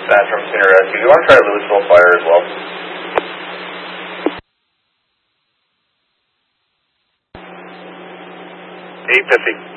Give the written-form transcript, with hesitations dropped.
dispatch from Sooner Rescue. You want to try Louisville Fire as well? $850.